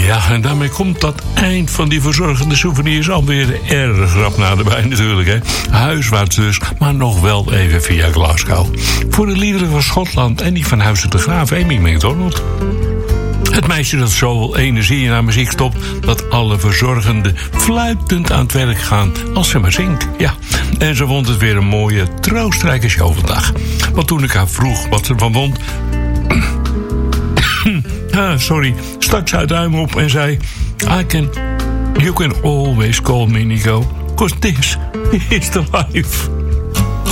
Ja, en daarmee komt dat eind van die verzorgende souvenirs alweer erg rap naderbij natuurlijk, hè. Huiswaarts dus, maar nog wel even via Glasgow. Voor de liederen van Schotland en die van Huizen de Graaf, Amy MacDonald. Het meisje dat zoveel energie in haar muziek stopt dat alle verzorgenden fluitend aan het werk gaan als ze maar zingt. Ja, en ze vond het weer een mooie, troostrijke show vandaag. Want toen ik haar vroeg wat ze ervan vond... stak ze uit duim op en zei... You can always call me Nico, 'cause this is the life.